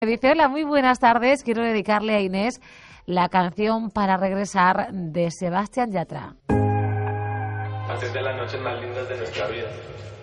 Dice, hola, muy buenas tardes. Quiero dedicarle a Inés la canción Para regresar de Sebastián Yatra. Haces de las noches más lindas de nuestra vida.